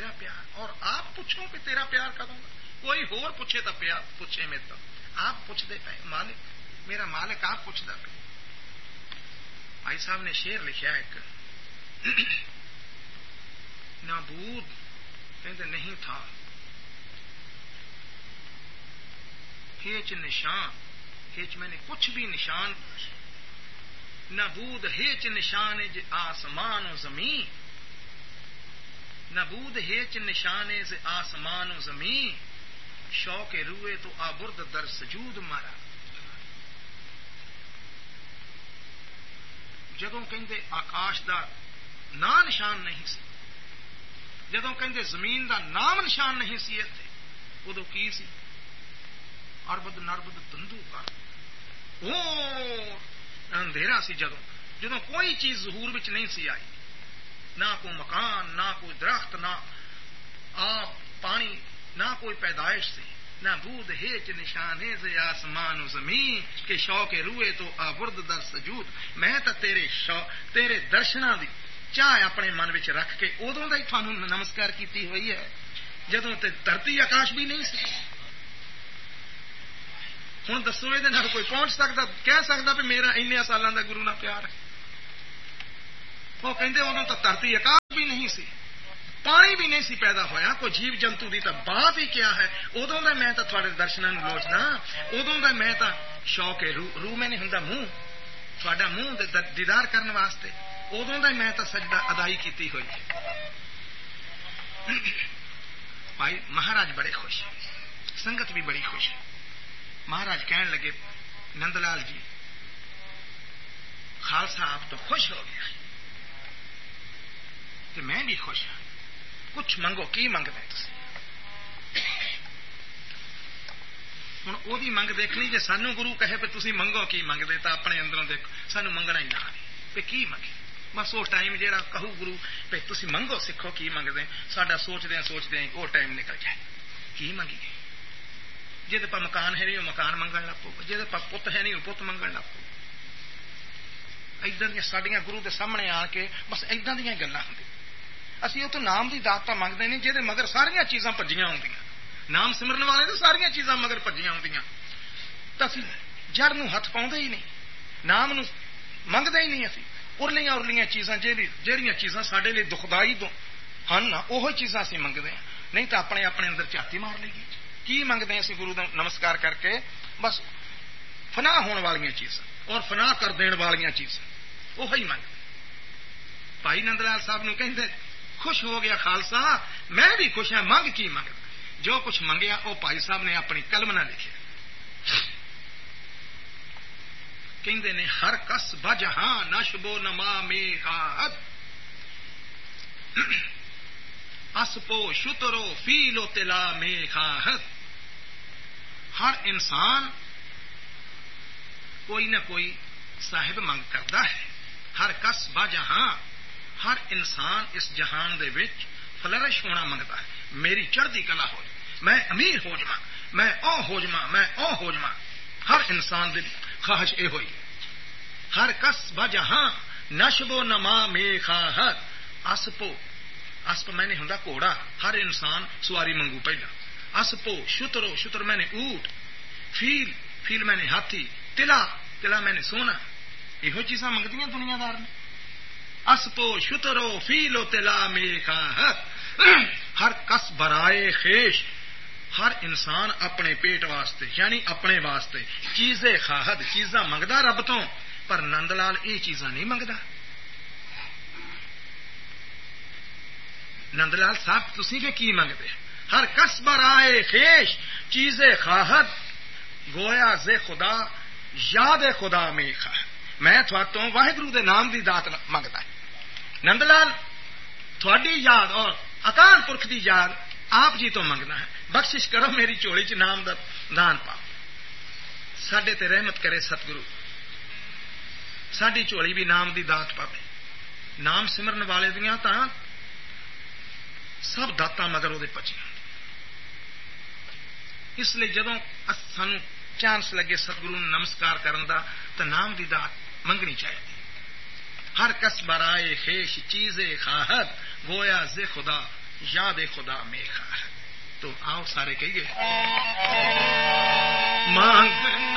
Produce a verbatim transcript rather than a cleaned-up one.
تیرا پیار. اور آپ پوچھو کہ تیرا پیار کدوں گا. کوئی ہور پوچھے تو پیار پوچھے میں تو آپ پوچھتے پے مالک میرا مالک آپ پوچھتا پہ. بھائی صاحب نے شعر لکھا ایک نابود کہتے نہیں تھا ہیچ نشان ہیچ میں نے کچھ بھی نشان نابود ہیچ نشان ج آسمان و زمین نابود ہیچ نشان ز آسمان و زمین شوق روئے تو آبرد در سجود مارا. جدوں کہندے آکاش دا نا نشان نہیں سی جدوں کہندے زمین دا نام نشان نہیں سی اتنے ادو کی سی اربد نربد تندو کر او اندھیرا سی. جدوں جدوں کوئی چیز ظہور وچ نہیں سی آئی نہ کوئی مکان نہ کوئی درخت نہ آب پانی نہ کوئی پیدائش سی نہ بود ہیچ نشانے سے آسمان و زمین کے شوق روئے تو آبرد در سجود. میں تو تیرے شوق تیرے درشنا دی چاہ اپنے من وچ رکھ کے ادوں دا ہی تھانوں نمسکار کیتی ہوئی ہے جدوں تے دھرتی آکاش بھی نہیں سی. ہوں دسو یہ کوئی پہنچ سکتا کہہ سکتا بھی میرا ان سالوں کا گرو نہ پیار ہے. وہ کہندے ادوں تو دھرتی آکاش بھی نہیں سی پانی بھی نہیں سی پیدا ہویا کوئی جیو جنتو دی تو بات ہی کیا ہے. ادوں کا میں تھوڑے درشنوں لوچنا ادوں کا میں شوق ہے روح روح میں نہیں ہوں منہ تھوڑا منہ دیدار کرنے واسطے ادوں کا میں سجدہ ادائی کیتی ہوئی ہے. بھائی مہاراج بڑے خوش سنگت بھی بڑی خوش ہے. مہاراج کہنے لگے نند لال جی خالصہ آپ تو خوش ہو گیا کہ میں بھی خوش ہوں. کچھ منگو کی منگتے تسی ہوں وہی منگ دیکھنی جی سانو گرو کہے پہ تسی منگو کی منگتے تو اپنے اندروں دیکھو سانو منگنا ہی نہ پہ کی منگے. بس وہ ٹائم جہاں کہو گرو پہ تسی منگو سیکھو کی منگتے ساڈا سوچدے سوچدے وہ ٹائم نکل جائے کی منگیے. جہد پا مکان ہے نہیں وہ مکان منگن لگ پو جہد پا پت ہے نہیں وہ پت منگن لگ پو. ادھر دیا سڈیا گرو کے سامنے آ کے بس ادھر دیا گلا ہوں اسی وہ تو نام کی دات منگتے نہیں جہد مگر ساریا چیزاں پجیاں ہوں نام سمرن والے تو ساریا چیزاں مگر پجیاں ہوں تو اسی جڑ نو ہاتھ پاؤں ہی نہیں نام نو منگتے ہی نہیں اسی ارلیاں ارلیاں چیزاں جہاں چیزاں سارے لیے دکھدائی ہیں وہ چیزاں اسی منگتے ہیں. نہیں تو اپنے اپنے اندر جاتی مار لے گی کی منگتے ہیں اسی گرو کا نمسکار کر کے بس فنا ہونے والی چیزاں اور فنا کر دین والی چیزاں وہی منگتے. بھائی نند لال صاحب نو کہندے خوش ہو گیا خالصہ میں بھی خوش ہوں منگ کی منگ جو کچھ منگیا وہ بھائی صاحب نے اپنی قلم نہ لکھے. کہندے نے ہر کس بجہاں نشبو نما میغات اسپو شترو فیلو تلا میغات. ہر انسان کوئی نہ کوئی صاحب منگ کرتا ہے. ہر کس بجہاں ہر انسان اس جہان دے وچ فلرش ہونا منگتا ہے. میری چڑھتی کلا ہو جائے میں امیر ہو جا میں او ہو جا میں او ہو جا. ہر انسان دی خواہش یہ ہوئی. ہر کس بجہاں نشبو نما میغات اسپو اسپ میں نے ہوں گھوڑا ہر انسان سواری منگو پہلا. اسپو شترو شتر میں نے اونٹ فیل فیل میں نے ہاتھی تلا تلا میں نے سونا یہ چیزاں منگتی دنیا دار نے. اسپو شترو فیلو تلا میغات. ہر کس برائے خیش ہر انسان اپنے پیٹ واسطے یعنی اپنے واسطے چیزیں خواہد چیزاں منگتا رب تو پر نند لال یہ چیزاں نہیں منگتا. نند لال صاحب تسی کہ کی منگتے ہر کس برائے خیش چیزیں خواہد گویا زے خدا یاد خدا میں خواہد. میں تو واحگرو دے نام دی دات منگتا ہے. نند لال تھوڑی یاد اور اکال پرکھ دی یاد آپ جی تو منگنا ہے. بخشش کرو میری چوڑی چ نام دا دان پاؤ ساڈے تے رحمت کرے ستگرو ساڈی چوڑی بھی نام دی دات پاوے. نام سمرن والے دیاں تاں سب داتا مگر وہ پچیاں. اس لیے جدوں سانو چانس لگے ستگرو نمسکار کرن دا تو نام دی دات منگنی چاہیے. ہر کس برائے خیش چیزیں خواہد گویا زے خدا یاد خدا میں خار. تو آؤ سارے کہیے مانگ